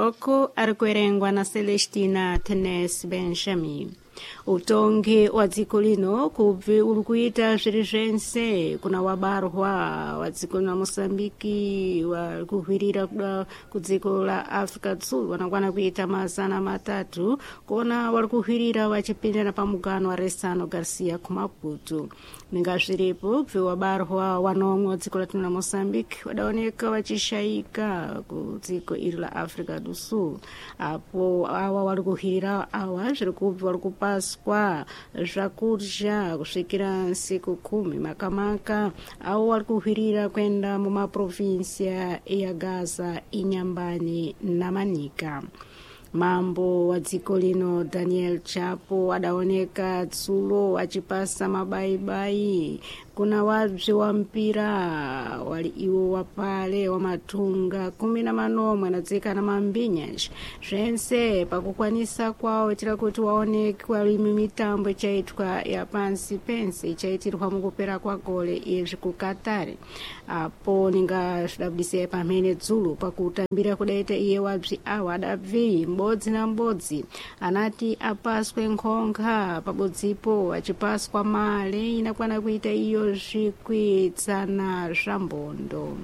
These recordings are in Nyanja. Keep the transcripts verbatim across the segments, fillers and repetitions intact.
oko arikuerengwa na Celestina Tenes Benjamin. Utongi wa dziko lino kubvi uri kuita zviri zvense kuna wabarwa wa dziko la Mosambiki wa kuhwirira kuda kudziko la Africa du Sul wanakwana kuita mazana matatu kuona wari kuhwirira wachipindana pamugano wa Resano Garcia kumaputu. Ninga zviripo kubvi wabarwa wanomwe wa dziko la Mosambiki wadaoneka wachishaika kudziko iri la Africa du Sul. Apo awa wari kuhwirira awa zviri kubvi wari kupaswa zvakudya kusvikira siku kumi makamaka awo wari kuhwirira kwenda mumaprovinsia ya Gaza, Inyambani na Manika. Mambo wa dziko lino Daniel Chapo adaoneka dzulo achipasa mabaibai kuna wabvi wa mpira wali iwo wapale wa matunga kumi na manomwe na dzeka na mambinya zvense pakukwanisa kwawo tira kuti waoneke wali mitambo chaitwa ya pansi pense chaitirwa mukupera kwa gole izvi ku Qatar. Apo ninga zvidabudise pamene dzulo pakutambira kudaita iye wabvi awa adabvi mbodzi na mbodzi anati apaswe nkhonga pabodzipo achipaswa male inakwana kuita iyo zvikwitsana zvambondo.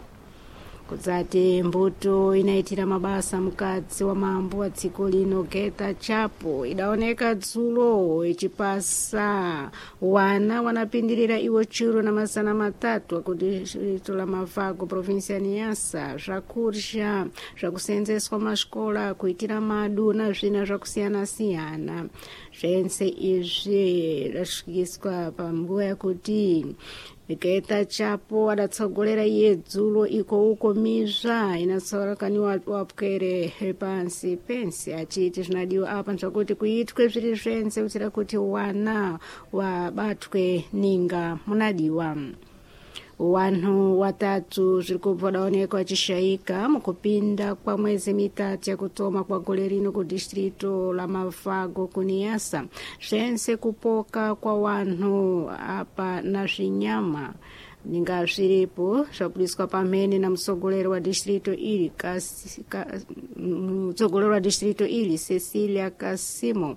Kudzati mbuto inaitira mabasa mukadzi wa mambo wa dziko lino Geta Chapo idaoneka dzulo ichipasa wana wanapindirira iwo chiro na mazana matatu akudistrito la Mavago provincia Niassa zvakudya zvakusenzeswa mashkola kuitira madu na zvina zvakusiyana siyana. Zvense izvi rasvikiswa panguva yakuti Geta Chapo adatsogolera iye dzulo iko uko mizva inatsaukaniwa wapwere pansi pense achiti zvinadiwa apa zvakuti kuitwe zviri zvense kutira kuti wana wabatwe ninga munadiwa. Wanhu watatu zvirikubva wadaoneka wachishaika mukupinda kwa mwezi mitatu yakutoma kwa gole rino kudistrito la Mavago kuniasa zvense kupoka kwa wanhu apa na zvinyama ninga zviripo zvabudiswa pamene na mtsogolero wa distrito ili mtsogolero wa distrito ili Cecilia Kasimo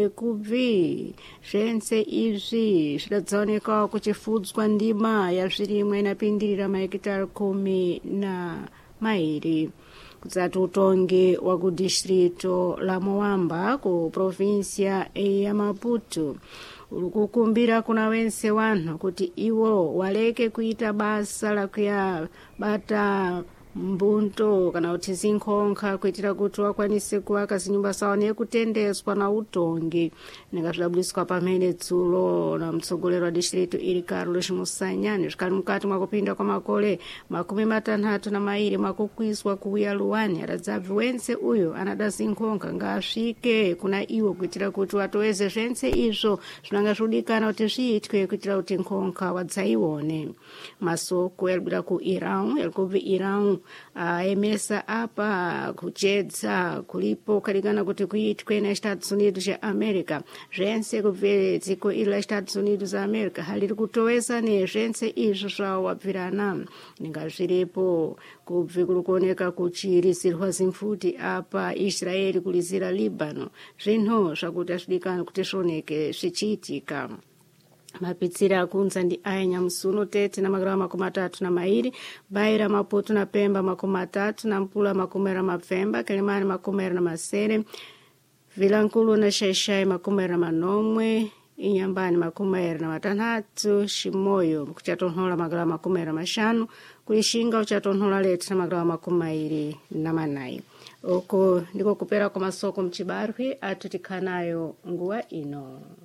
ekubvi zvense izvi zvidadzaoneka kuchifudzwa ndima ya zvirimwe inapindirira mahekitari kumi na mairi. Kudzati utongi wa kudistrito la Moamba ku provincia ya Maputo urikukumbira kuna wense wanhu kuti iwo waleke kuita basa la kuya bata mbunto kana kuti zinkhonga kuitira kuti wakwanise kuwaka zinyumba sawo nekutendeswa na utongi. Ninga zvidabudiswa pamene dzulo na mtsogolero wa distrito ili Carlos Musanyani zvikali mukati mwakupinda kwa makole makumi matanhatu na mairi mwakukwiswa kuuya luwani adadzabvi wense uyo anada zinkhonga ngasvike kuna iwo kuitira kuti watoweze zvense izvo zvinanga zvodikana kuti zviitwe kuitira kuti nkhonga wadzaione. Masoko yalibwira ku Iran yalikubvi Iran aemesa apa kujedza kulipo kalikana kuti kuitwe na Estados Unidos ya America zvense kubve dziko iri la Estados Unidos za America haliri kutowesa ne zvense izvo zvawabvirana. Ninga zviripo kubve kulikuoneka kuchirizirwa zimfuti apa Israeli kulizira Libano zvinhu zvakuti azvidikana kuti zvioneke zvichiitika. Mapitsira akunza ndi aya Nyamusuno tete na magarawa makumi atatu na mairi, Baira Maputo na Pemba makumi atatu na Mpula makumi na Mapemba, Kelimani makumi na masere, Vilankulu na Shaishai makumi na manomwe, Inyambani makumi na matanhatu, Shimoyo kuchatonhola magarawa makumi na mashanu, Kulishinga uchatonhola leti na magarawa makumi na manayi. Oko ndiko kupera kwa masoko mchibarwi atutikanayo nguwa ino.